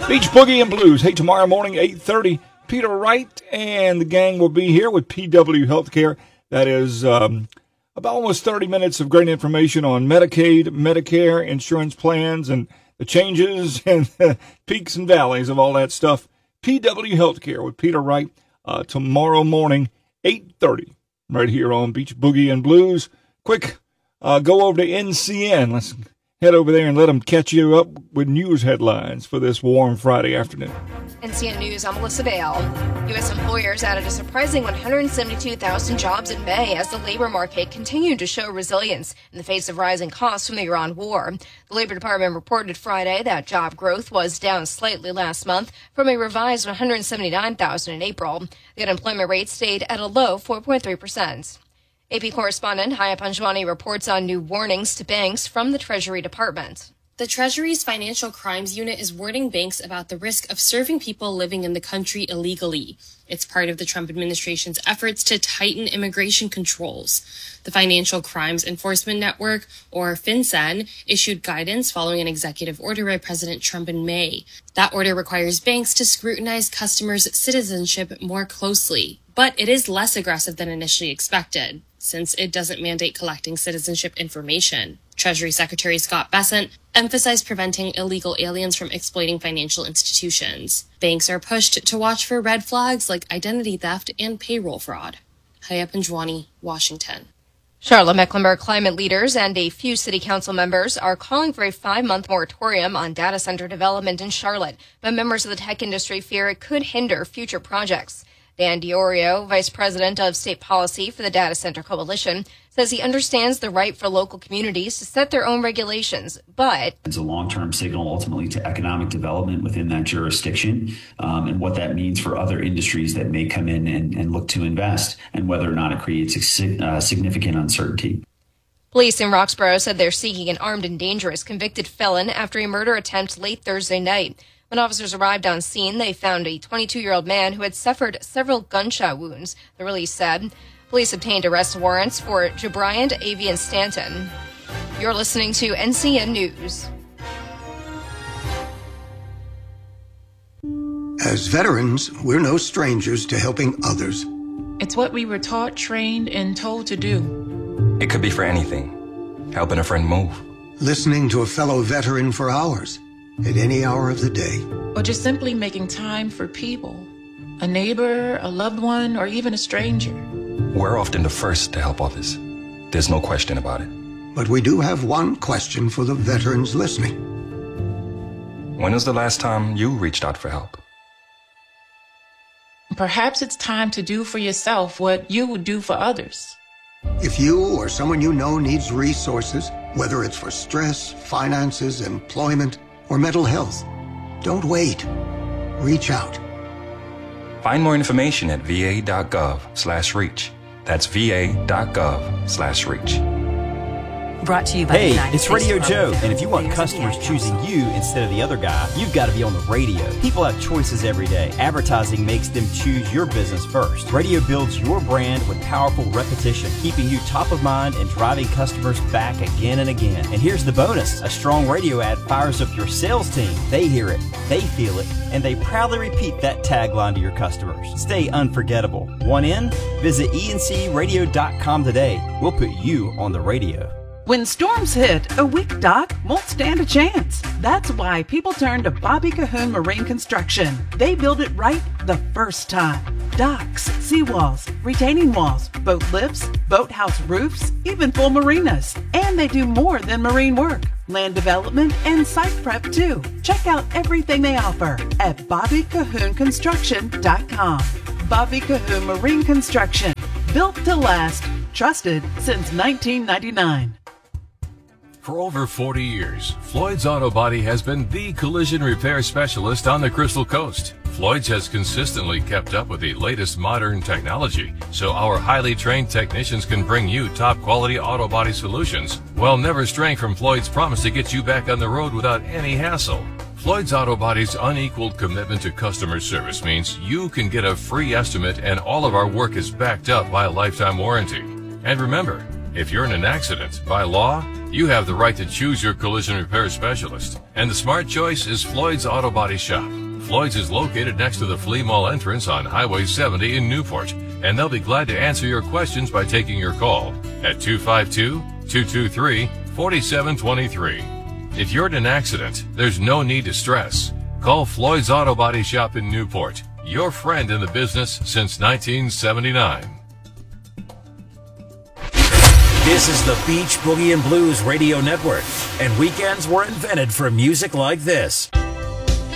Beach Boogie and Blues. Hey, tomorrow morning, 8:30, Peter Wright and the gang will be here with PW Healthcare. That is about almost 30 minutes of great information on Medicaid, Medicare, insurance plans, and the changes and the peaks and valleys of all that stuff. PW Healthcare with Peter Wright tomorrow morning, 8:30, right here on Beach Boogie and Blues. Quick, go over to NCN. Let's head over there and let them catch you up with news headlines for this warm Friday afternoon. NCN News, I'm Melissa Bale. U.S. employers added a surprising 172,000 jobs in May as the labor market continued to show resilience in the face of rising costs from the Iran war. The Labor Department reported Friday that job growth was down slightly last month from a revised 179,000 in April. The unemployment rate stayed at a low 4.3%. AP correspondent Haya Panjwani reports on new warnings to banks from the Treasury Department. The Treasury's Financial Crimes Unit is warning banks about the risk of serving people living in the country illegally. It's part of the Trump administration's efforts to tighten immigration controls. The Financial Crimes Enforcement Network, or FinCEN, issued guidance following an executive order by President Trump in May. That order requires banks to scrutinize customers' citizenship more closely, but it is less aggressive than initially expected, since it doesn't mandate collecting citizenship information. Treasury Secretary Scott Bessent emphasized preventing illegal aliens from exploiting financial institutions. Banks are pushed to watch for red flags like identity theft and payroll fraud. Haya Panjwani, Washington. Charlotte Mecklenburg climate leaders and a few city council members are calling for a 5-month moratorium on data center development in Charlotte, but members of the tech industry fear it could hinder future projects. Dan Diorio, Vice President of State Policy for the Data Center Coalition, says he understands the right for local communities to set their own regulations, but it's a long-term signal ultimately to economic development within that jurisdiction, and what that means for other industries that may come in and look to invest, and whether or not it creates significant uncertainty. Police in Roxborough said they're seeking an armed and dangerous convicted felon after a murder attempt late Thursday night. When officers arrived on scene, they found a 22-year-old man who had suffered several gunshot wounds, the release said. Police obtained arrest warrants for Jabriant, Avian Stanton. You're listening to NCN News. As veterans, we're no strangers to helping others. It's what we were taught, trained, and told to do. It could be for anything. Helping a friend move. Listening to a fellow veteran for hours. At any hour of the day. Or just simply making time for people. A neighbor, a loved one, or even a stranger. We're often the first to help others. There's no question about it. But we do have one question for the veterans listening. When was the last time you reached out for help? Perhaps it's time to do for yourself what you would do for others. If you or someone you know needs resources, whether it's for stress, finances, employment, or mental health, don't wait. Reach out. Find more information at va.gov/reach. That's va.gov/reach. Brought to you by it's Radio Joe, and if you want customers choosing you instead of the other guy, you've got to be on the radio. People have choices every day. Advertising makes them choose your business first. Radio builds your brand with powerful repetition, keeping you top of mind and driving customers back again and again. And here's the bonus. A strong radio ad fires up your sales team. They hear it, they feel it, and they proudly repeat that tagline to your customers. Stay unforgettable. Want in? Visit encradio.com today. We'll put you on the radio. When storms hit, a weak dock won't stand a chance. That's why people turn to Bobby Cahoon Marine Construction. They build it right the first time. Docks, seawalls, retaining walls, boat lifts, boathouse roofs, even full marinas. And they do more than marine work. Land development and site prep too. Check out everything they offer at BobbyCahoonConstruction.com. Bobby Cahoon Marine Construction. Built to last. Trusted since 1999. For over 40 years, Floyd's Auto Body has been the collision repair specialist on the Crystal Coast. Floyd's has consistently kept up with the latest modern technology, so our highly trained technicians can bring you top quality auto body solutions, while never straying from Floyd's promise to get you back on the road without any hassle. Floyd's Auto Body's unequaled commitment to customer service means you can get a free estimate, and all of our work is backed up by a lifetime warranty. And remember, If you're in an accident, by law, you have the right to choose your collision repair specialist. And the smart choice is Floyd's Auto Body Shop. Floyd's is located next to the Flea Mall entrance on Highway 70 in Newport, and they'll be glad to answer your questions by taking your call at 252-223-4723. If you're in an accident, there's no need to stress. Call Floyd's Auto Body Shop in Newport, your friend in the business since 1979. This is the Beach Boogie and Blues Radio Network, and weekends were invented for music like this.